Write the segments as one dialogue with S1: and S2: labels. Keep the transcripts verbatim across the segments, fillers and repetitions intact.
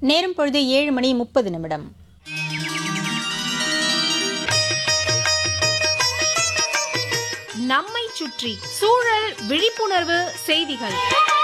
S1: நேரம் பொழுது ஏழு மணி முப்பது நிமிடம்.
S2: நம்மை சுற்றி சூழல் விழிப்புணர்வு செய்திகள்.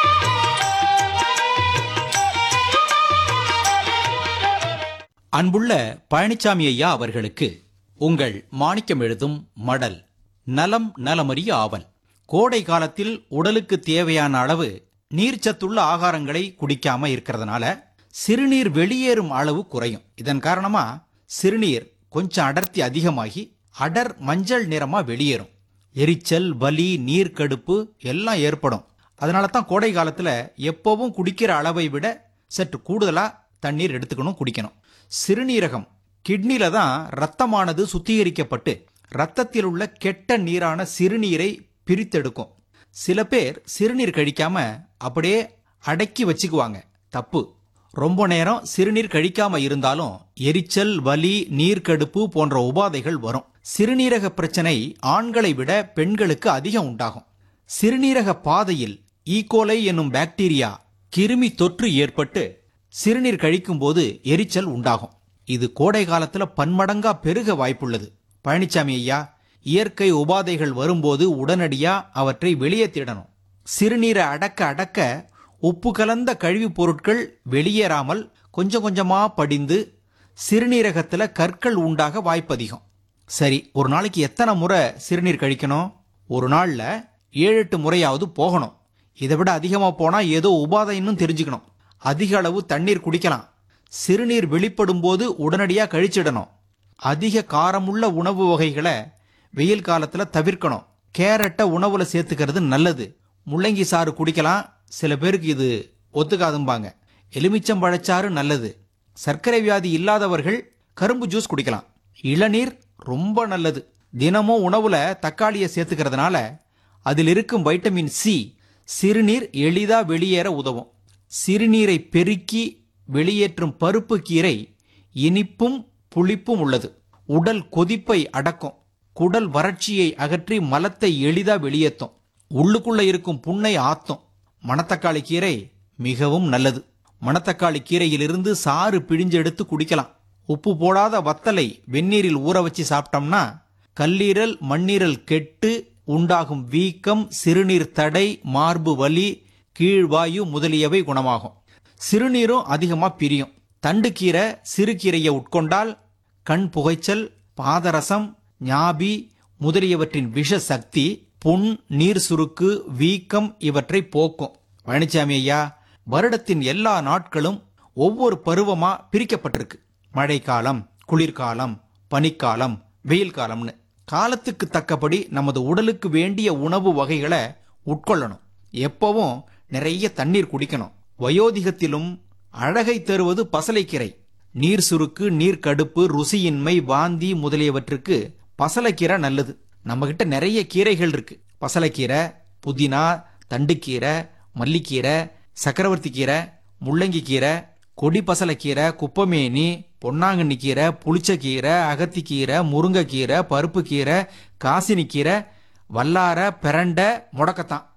S3: அன்புள்ள பழனிசாமி ஐயா அவர்களுக்கு உங்கள் மாணிக்கம் எழுதும் மடல். நலம் நலமறிய ஆவல். கோடை காலத்தில் உடலுக்கு தேவையான அளவு நீர்ச்சத்துள்ள ஆகாரங்களை குடிக்காம இருக்கிறதுனால சிறுநீர் வெளியேறும் அளவு குறையும். இதன் காரணமா சிறுநீர் கொஞ்சம் அடர்த்தி அதிகமாகி அடர் மஞ்சள் நிறமா வெளியேறும். எரிச்சல், வலி, நீர்க்கடுப்பு எல்லாம் ஏற்படும். அதனால தான் கோடை காலத்துல எப்பவும் குடிக்கிற அளவை விட சற்று கூடுதலா தண்ணீர் எடுத்துக்கணும், குடிக்கணும். சிறுநீரகம் கிட்னில தான் ரத்தமானது சுத்திகரிக்கப்பட்டு ரத்தத்தில் உள்ள கெட்ட நீரான சிறுநீரை பிரித்தெடுக்கும். சில பேர் சிறுநீர் கழிக்காம அப்படியே அடக்கி வச்சுக்குவாங்க. தப்பு. ரொம்ப நேரம் சிறுநீர் கழிக்காம இருந்தாலும் எரிச்சல், வலி, நீர்க்கடுப்பு போன்ற உபாதைகள் வரும். சிறுநீரக பிரச்சனை ஆண்களை விட பெண்களுக்கு அதிகம் உண்டாகும். சிறுநீரக பாதையில் ஈகோலை என்னும் பாக்டீரியா கிருமி தொற்று ஏற்பட்டு சிறுநீர் கழிக்கும் போது எரிச்சல் உண்டாகும். இது கோடை காலத்துல பன்மடங்கா பெருக வாய்ப்புள்ளது. பழனிசாமி ஐயா, இயற்கை உபாதைகள் வரும்போது உடனடியா அவற்றை வெளியேற்றிடணும். சிறுநீரை அடக்க அடக்க உப்பு கலந்த கழிவுப் பொருட்கள் வெளியேறாமல் கொஞ்சம் கொஞ்சமா படிந்து சிறுநீரகத்துல கற்கள் உண்டாக வாய்ப்பதிகம். சரி, ஒரு நாளைக்கு எத்தனை முறை சிறுநீர் கழிக்கணும்? ஒரு நாள்ல ஏழு எட்டு முறையாவது போகணும். இதை விட அதிகமா போனா ஏதோ உபாதைன்னு தெரிஞ்சுக்கணும். அதிக அளவு தண்ணீர் குடிக்கலாம். சிறுநீர் வெளிப்படும் போது உடனடியா கழிச்சிடணும். அதிக காரமுள்ள உணவு வகைகளை வெயில் காலத்துல தவிர்க்கணும். கேரட்டை உணவுல சேர்த்துக்கிறது நல்லது. முள்ளங்கி சாறு குடிக்கலாம். சில பேருக்கு இது ஒத்துக்காதும்பாங்க. எலுமிச்சம் பழச்சாறு நல்லது. சர்க்கரை வியாதி இல்லாதவர்கள் கரும்பு ஜூஸ் குடிக்கலாம். இளநீர் ரொம்ப நல்லது. தினமும் உணவுல தக்காளியை சேர்த்துக்கிறதுனால அதில் இருக்கும் வைட்டமின் சி சிறுநீர் எளிதா வெளியேற உதவும். சிறுநீரை பெருக்கி வெளியேற்றும் பருப்பு கீரை இனிப்பும் புளிப்பும் உள்ளது. உடல் கொதிப்பை அடக்கும். குடல் வறட்சியை அகற்றி மலத்தை எளிதா வெளியேற்றும். உள்ளுக்குள்ள இருக்கும் புண்ணை ஆத்தும். மணத்தக்காளி கீரை மிகவும் நல்லது. மணத்தக்காளி கீரையிலிருந்து சாறு பிழிஞ்செடுத்து குடிக்கலாம். உப்பு போடாத வத்தலை வெந்நீரில் ஊற வச்சு சாப்பிட்டோம்னா கல்லீரல், மண்ணீரல் கெட்டு உண்டாகும் வீக்கம், சிறுநீர் தடை, மார்பு வலி, கீழ்வாயு முதலியவை குணமாகும். சிறுநீரும் அதிகமா பிரியும். தண்டுக்கீரை, சிறுகீரையை உட்கொண்டால் கண் புகைச்சல், பாதரசம், ஞாபி முதலியவற்றின் விஷ சக்தி, புண், நீர் சுருக்கு, வீக்கம் இவற்றை போக்கும். பழனிசாமி ஐயா, வருடத்தின் எல்லா நாட்களும் ஒவ்வொரு பருவமா பிரிக்கப்பட்டிருக்கு. மழைக்காலம், குளிர்காலம், பனிக்காலம், வெயில் காலம்னு காலத்துக்கு தக்கபடி நமது உடலுக்கு வேண்டிய உணவு வகைகளை உட்கொள்ளணும். எப்பவும் நிறைய தண்ணீர் குடிக்கணும். வயோதிகத்திலும் அழகை தருவது பசலைக்கீரை. நீர் சுருக்கு, நீர் கடுப்பு, ருசியின்மை, வாந்தி முதலியவற்றுக்கு பசலைக்கீரை நல்லது. நம்ம கிட்ட நிறைய கீரைகள் இருக்கு. பசலைக்கீரை, புதினா, தண்டுக்கீரை, மல்லிக்கீரை, சக்கரவர்த்தி கீரை, முள்ளங்கி கீரை, கொடி பசலைக்கீரை, குப்பமேனி, பொன்னாங்கண்ணி கீரை, புளிச்சக்கீரை, அகத்திக்கீரை, முருங்கைக்கீரை, பருப்பு கீரை, காசினி கீரை, வல்லார, பிரண்டை, முடக்கத்தான்